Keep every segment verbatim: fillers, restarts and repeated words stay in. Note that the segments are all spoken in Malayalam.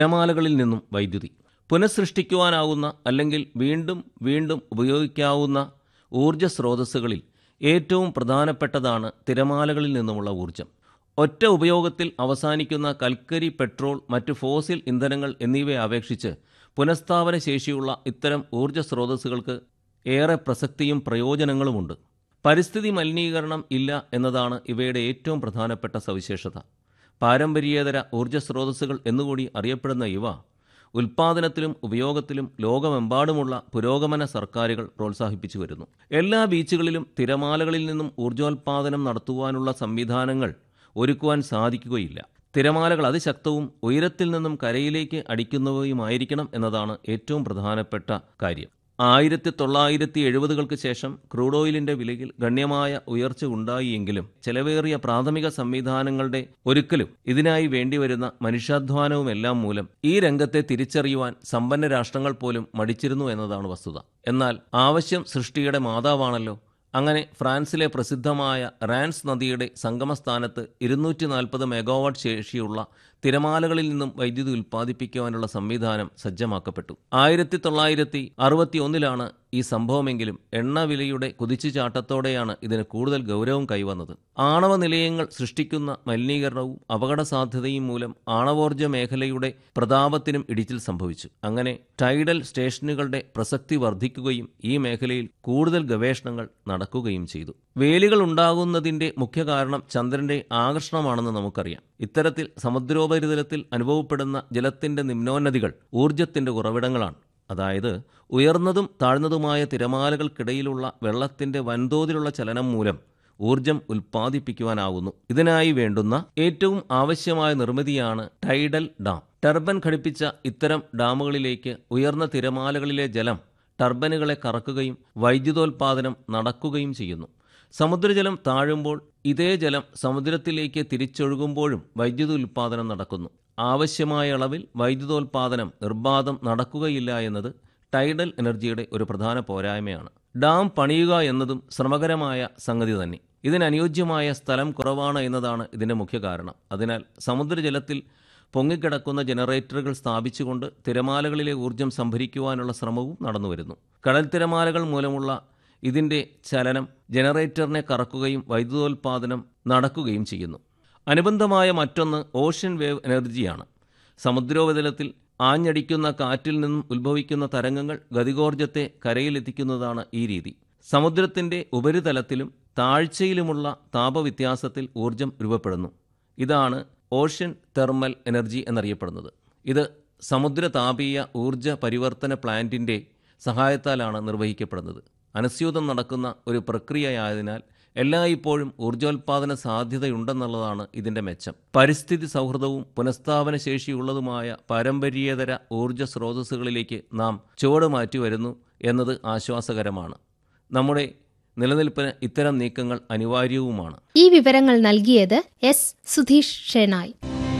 തിരമാലകളിൽ നിന്നും വൈദ്യുതി. പുനഃസൃഷ്ടിക്കുവാനാവുന്ന അല്ലെങ്കിൽ വീണ്ടും വീണ്ടും ഉപയോഗിക്കാവുന്ന ഊർജ്ജ സ്രോതസ്സുകളിൽ ഏറ്റവും പ്രധാനപ്പെട്ടതാണ് തിരമാലകളിൽ നിന്നുമുള്ള ഊർജ്ജം. ഒറ്റ ഉപയോഗത്തിൽ അവസാനിക്കുന്ന കൽക്കരി, പെട്രോൾ, മറ്റ് ഫോസിൽ ഇന്ധനങ്ങൾ എന്നിവയെ അപേക്ഷിച്ച് പുനഃസ്ഥാപന ശേഷിയുള്ള ഇത്തരം ഊർജ്ജ സ്രോതസ്സുകൾക്ക് ഏറെ പ്രസക്തിയും പ്രയോജനങ്ങളുമുണ്ട്. പരിസ്ഥിതി മലിനീകരണം ഇല്ല എന്നതാണ് ഇവയുടെ ഏറ്റവും പ്രധാനപ്പെട്ട സവിശേഷത. പാരമ്പര്യേതര ഊർജ്ജ സ്രോതസ്സുകൾ എന്നുകൂടി അറിയപ്പെടുന്ന ഇവ ഉൽപ്പാദനത്തിലും ഉപയോഗത്തിലും ലോകമെമ്പാടുമുള്ള പുരോഗമന സർക്കാരുകൾ പ്രോത്സാഹിപ്പിച്ചു വരുന്നു. എല്ലാ ബീച്ചുകളിലും തിരമാലകളിൽ നിന്നും ഊർജ്ജോൽപാദനം നടത്തുവാനുള്ള സംവിധാനങ്ങൾ ഒരുക്കുവാൻ സാധിക്കുകയില്ല. തിരമാലകൾ അതിശക്തവും ഉയരത്തിൽ നിന്നും കരയിലേക്ക് അടിക്കുന്നവയുമായിരിക്കണം എന്നതാണ് ഏറ്റവും പ്രധാനപ്പെട്ട കാര്യം. ആയിരത്തി തൊള്ളായിരത്തി എഴുപതുകൾക്ക് ശേഷം ക്രൂഡ് ഓയിലിന്റെ വിലയിൽ ഗണ്യമായ ഉയർച്ച ഉണ്ടായിയെങ്കിലും ചെലവേറിയ പ്രാഥമിക സംവിധാനങ്ങളുടെ ഒരുക്കലും ഇതിനായി വേണ്ടിവരുന്ന മനുഷ്യാധ്വാനവുമെല്ലാം മൂലം ഈ രംഗത്തെ തിരിച്ചറിയുവാൻ സമ്പന്ന രാഷ്ട്രങ്ങൾ പോലും മടിച്ചിരുന്നു എന്നതാണ് വസ്തുത. എന്നാൽ ആവശ്യം സൃഷ്ടിയുടെ മാതാവാണല്ലോ. അങ്ങനെ ഫ്രാൻസിലെ പ്രസിദ്ധമായ റാൻസ് നദിയുടെ സംഗമസ്ഥാനത്ത് ഇരുന്നൂറ്റി നാൽപ്പത് മെഗാവാട്ട് ശേഷിയുള്ള തിരമാലകളിൽ നിന്നും വൈദ്യുതി ഉൽപ്പാദിപ്പിക്കുവാനുള്ള സംവിധാനം സജ്ജമാക്കപ്പെട്ടു. ആയിരത്തി തൊള്ളായിരത്തി അറുപത്തി ഒന്നിലാണ് ഈ സംഭവമെങ്കിലും എണ്ണവിലയുടെ കുതിച്ചുചാട്ടത്തോടെയാണ് ഇതിന് കൂടുതൽ ഗൗരവം കൈവന്നത്. ആണവ നിലയങ്ങൾ സൃഷ്ടിക്കുന്ന മലിനീകരണവും അപകട സാധ്യതയും മൂലം ആണവോർജ്ജ മേഖലയുടെ പ്രതാപത്തിനും ഇടിച്ചിൽ സംഭവിച്ചു. അങ്ങനെ ടൈഡൽ സ്റ്റേഷനുകളുടെ പ്രസക്തി വർദ്ധിക്കുകയും ഈ മേഖലയിൽ കൂടുതൽ ഗവേഷണങ്ങൾ നടക്കുകയും ചെയ്തു. വേലികൾ ഉണ്ടാകുന്നതിന്റെ മുഖ്യ കാരണം ചന്ദ്രന്റെ ആകർഷണമാണെന്ന് നമുക്കറിയാം. ഇത്തരത്തിൽ സമുദ്രോപരിതലത്തിൽ അനുഭവപ്പെടുന്ന ജലത്തിന്റെ നിമ്നോന്നതികൾ ഊർജത്തിന്റെ ഉറവിടങ്ങളാണ്. അതായത് ഉയർന്നതും താഴ്ന്നതുമായ തിരമാലകൾക്കിടയിലുള്ള വെള്ളത്തിന്റെ വൻതോതിലുള്ള ചലനം മൂലം ഊർജം ഉൽപ്പാദിപ്പിക്കുവാനാകുന്നു. ഇതിനായി വേണ്ടുന്ന ഏറ്റവും ആവശ്യമായ നിർമ്മിതിയാണ് ടൈഡൽ ഡാം. ടർബൻ ഘടിപ്പിച്ച ഇത്തരം ഡാമുകളിലേക്ക് ഉയർന്ന തിരമാലകളിലെ ജലം ടർബനുകളെ കറക്കുകയും വൈദ്യുതോൽപാദനം നടക്കുകയും ചെയ്യുന്നു. സമുദ്രജലം താഴുമ്പോൾ ഇതേ ജലം സമുദ്രത്തിലേക്ക് തിരിച്ചൊഴുകുമ്പോഴും വൈദ്യുത ഉൽപാദനം നടക്കുന്നു. ആവശ്യമായ അളവിൽ വൈദ്യുതോൽപാദനം നിർബാധം നടക്കുകയില്ല എന്നത് ടൈഡൽ എനർജിയുടെ ഒരു പ്രധാന പോരായ്മയാണ്. ഡാം പണിയുക എന്നതും ശ്രമകരമായ സംഗതി തന്നെ. ഇതിനനുയോജ്യമായ സ്ഥലം കുറവാണ് എന്നതാണ് ഇതിൻ്റെ മുഖ്യ കാരണം. അതിനാൽ സമുദ്രജലത്തിൽ പൊങ്ങിക്കിടക്കുന്ന ജനറേറ്ററുകൾ സ്ഥാപിച്ചുകൊണ്ട് തിരമാലകളിലെ ഊർജ്ജം സംഭരിക്കുവാനുള്ള ശ്രമവും നടന്നുവരുന്നു. കടൽ തിരമാലകൾ മൂലമുള്ള ഇതിൻ്റെ ചലനം ജനറേറ്ററിനെ കറക്കുകയും വൈദ്യുതോൽപാദനം നടക്കുകയും ചെയ്യുന്നു. അനുബന്ധമായ മറ്റൊന്ന് ഓഷ്യൻ വേവ് എനർജിയാണ്. സമുദ്രോപരിതലത്തിൽ ആഞ്ഞടിക്കുന്ന കാറ്റിൽ നിന്നും ഉത്ഭവിക്കുന്ന തരംഗങ്ങൾ ഗതികോർജ്ജത്തെ കരയിലെത്തിക്കുന്നതാണ് ഈ രീതി. സമുദ്രത്തിൻ്റെ ഉപരിതലത്തിലും താഴ്ചയിലുമുള്ള താപവ്യത്യാസത്തിൽ ഊർജം രൂപപ്പെടുന്നു. ഇതാണ് ഓഷ്യൻ തെർമൽ എനർജി എന്നറിയപ്പെടുന്നത്. ഇത് സമുദ്ര താപീയ ഊർജ പരിവർത്തന പ്ലാന്റിൻ്റെ സഹായത്താലാണ് നിർവഹിക്കപ്പെടുന്നത്. അനുസ്യൂതം നടക്കുന്ന ഒരു പ്രക്രിയയായതിനാൽ എല്ലായ്പ്പോഴും ഊർജ്ജോൽപാദന സാധ്യതയുണ്ടെന്നുള്ളതാണ് ഇതിൻ്റെ മെച്ചം. പരിസ്ഥിതി സൗഹൃദവും പുനഃസ്ഥാപന ശേഷിയുള്ളതുമായ പാരമ്പര്യേതര ഊർജ്ജ സ്രോതസ്സുകളിലേക്ക് നാം ചുവട് മാറ്റി വരുന്നു എന്നത് ആശ്വാസകരമാണ്. നമ്മുടെ നിലനിൽപ്പിന് ഇത്തരം നീക്കങ്ങൾ അനിവാര്യവുമാണ്. ഈ വിവരങ്ങൾ നൽകിയത് S Sudheesh Shenoy.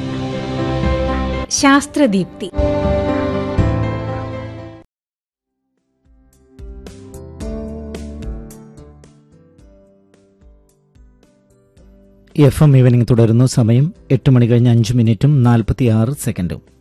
ശാസ്ത്രദീപ്തി. F M evening തുടരുന്നു. സമയം എട്ട് മണി കഴിഞ്ഞ് അഞ്ച് മിനിറ്റും നാൽപ്പത്തി ആറ് സെക്കൻഡും.